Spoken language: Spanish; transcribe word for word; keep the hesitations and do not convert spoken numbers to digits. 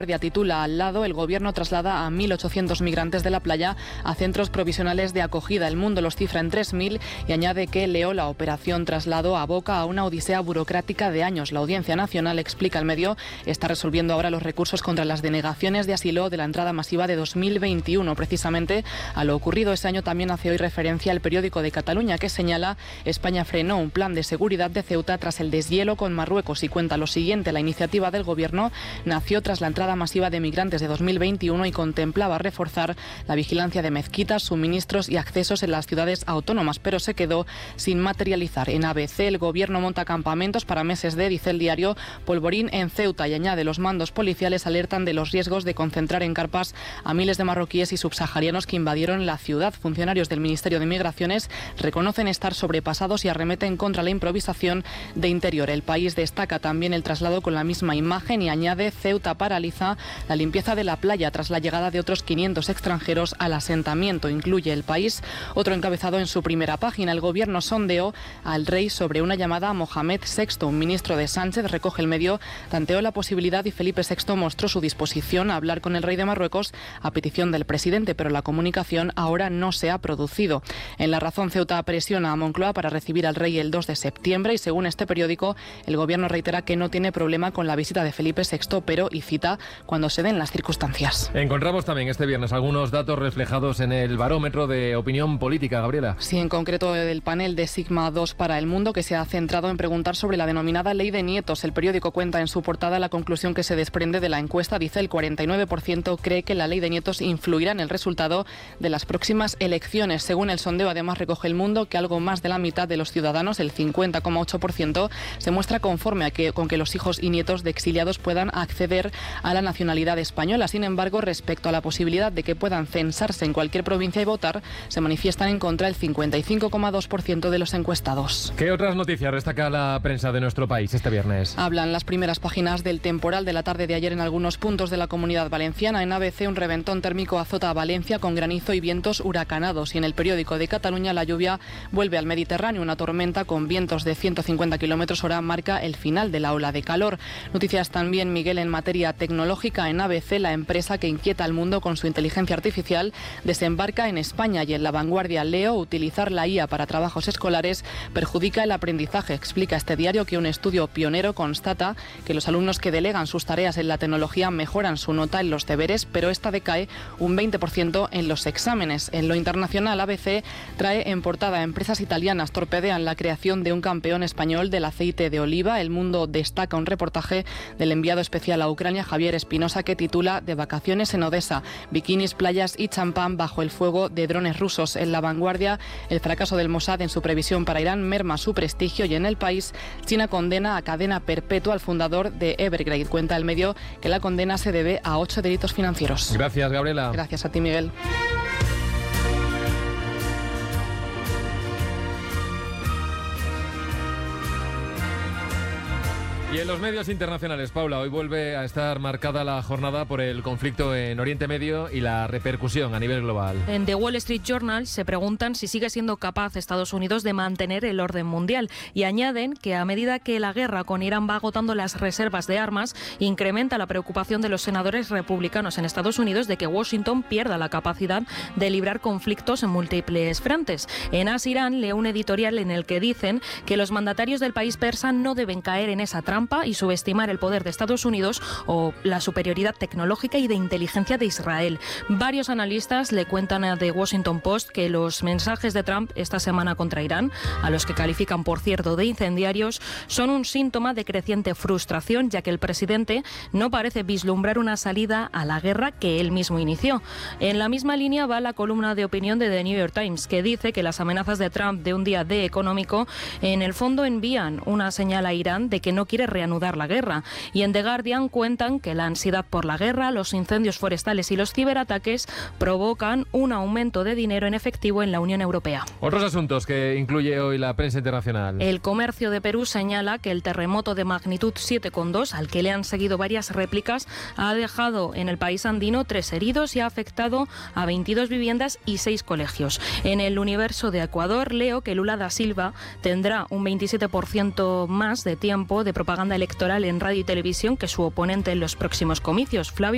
Titula al lado, el gobierno traslada a mil ochocientos migrantes de la playa a centros provisionales de acogida. El Mundo los cifra en tres mil y añade que Leo, la operación traslado aboca a una odisea burocrática de años. La Audiencia Nacional, explica el medio, está resolviendo ahora los recursos contra las denegaciones de asilo de la entrada masiva de dos mil veintiuno. Precisamente a lo ocurrido ese año también hace hoy referencia el periódico de Cataluña, que señala: España frenó un plan de seguridad de Ceuta tras el deshielo con Marruecos, y cuenta lo siguiente: la iniciativa del gobierno nació tras la entrada masiva de migrantes de dos mil veintiuno y contemplaba reforzar la vigilancia de mezquitas, suministros y accesos en las ciudades autónomas, pero se quedó sin materializar. En A B C, el gobierno monta campamentos para meses de, dice el diario, polvorín en Ceuta, y añade: los mandos policiales alertan de los riesgos de concentrar en carpas a miles de marroquíes y subsaharianos que invadieron la ciudad. Funcionarios del Ministerio de Migraciones reconocen estar sobrepasados y arremeten contra la improvisación de Interior. El País destaca también el traslado con la misma imagen y añade: Ceuta paraliza la limpieza de la playa tras la llegada de otros quinientos extranjeros al asentamiento. Incluye El País otro encabezado en su primera página: el gobierno sondeó al rey sobre una llamada a Mohamed sexto. Un ministro de Sánchez, recoge el medio, tanteó la posibilidad y Felipe sexto mostró su disposición a hablar con el rey de Marruecos a petición del presidente, pero la comunicación ahora no se ha producido. En La Razón, Ceuta presiona a Moncloa para recibir al rey el dos de septiembre y, según este periódico, el gobierno reitera que no tiene problema con la visita de Felipe sexto, pero, y cita, cuando se den las circunstancias. Encontramos también este viernes algunos datos reflejados en el barómetro de opinión política, Gabriela. Sí, en concreto el panel de Sigma dos para El Mundo, que se ha centrado en preguntar sobre la denominada ley de nietos. El periódico cuenta en su portada la conclusión que se desprende de la encuesta. Dice: el cuarenta y nueve por ciento cree que la ley de nietos influirá en el resultado de las próximas elecciones. Según el sondeo, además, recoge El Mundo que algo más de la mitad de los ciudadanos, el cincuenta coma ocho por ciento, se muestra conforme a que, con que los hijos y nietos de exiliados puedan acceder a la nacionalidad española. Sin embargo, respecto a la posibilidad de que puedan censarse en cualquier provincia y votar, se manifiestan en contra el cincuenta y cinco coma dos por ciento de los encuestados. ¿Qué otras noticias destaca la prensa de nuestro país este viernes? Hablan las primeras páginas del temporal de la tarde de ayer en algunos puntos de la Comunidad Valenciana. En A B C, un reventón térmico azota a Valencia con granizo y vientos huracanados. Y en el periódico de Cataluña, la lluvia vuelve al Mediterráneo. Una tormenta con vientos de ciento cincuenta kilómetros hora marca el final de la ola de calor. Noticias también, Miguel, en materia tecnológica. En A B C, la empresa que inquieta al mundo con su inteligencia artificial desembarca en España. Y en La Vanguardia, leo: utilizar la I A para trabajos escolares perjudica el aprendizaje. Explica este diario que un estudio pionero constata que los alumnos que delegan sus tareas en la tecnología mejoran su nota en los deberes, pero esta decae un veinte por ciento en los exámenes. En lo internacional, A B C trae en portada: empresas italianas torpedean la creación de un campeón español del aceite de oliva. El Mundo destaca un reportaje del enviado especial a Ucrania, Javier Espinosa, que titula: de vacaciones en Odessa, bikinis, playas y champán bajo el fuego de drones rusos. En La Vanguardia, el fracaso del Mossad en su previsión para Irán merma su prestigio. Y en El País, China condena a cadena perpetua al fundador de Evergrande. Cuenta el medio que la condena se debe a ocho delitos financieros. Gracias, Gabriela. Gracias a ti, Miguel. Y en los medios internacionales, Paula, hoy vuelve a estar marcada la jornada por el conflicto en Oriente Medio y la repercusión a nivel global. En The Wall Street Journal se preguntan si sigue siendo capaz Estados Unidos de mantener el orden mundial y añaden que a medida que la guerra con Irán va agotando las reservas de armas, incrementa la preocupación de los senadores republicanos en Estados Unidos de que Washington pierda la capacidad de librar conflictos en múltiples frentes. En As Irán lee un editorial en el que dicen que los mandatarios del país persa no deben caer en esa trampa y subestimar el poder de Estados Unidos o la superioridad tecnológica y de inteligencia de Israel. Varios analistas le cuentan a The Washington Post que los mensajes de Trump esta semana contra Irán, a los que califican, por cierto, de incendiarios, son un síntoma de creciente frustración, ya que el presidente no parece vislumbrar una salida a la guerra que él mismo inició. En la misma línea va la columna de opinión de The New York Times, que dice que las amenazas de Trump de un día D económico en el fondo envían una señal a Irán de que no quiere reanudar la guerra. Y en The Guardian cuentan que la ansiedad por la guerra, los incendios forestales y los ciberataques provocan un aumento de dinero en efectivo en la Unión Europea. Otros asuntos que incluye hoy la prensa internacional. El Comercio de Perú señala que el terremoto de magnitud siete coma dos, al que le han seguido varias réplicas, ha dejado en el país andino tres heridos y ha afectado a veintidós viviendas y seis colegios. En el Universo de Ecuador leo que Lula da Silva tendrá un veintisiete por ciento más de tiempo de propaganda electoral en radio y televisión que su oponente en los próximos comicios. Flavio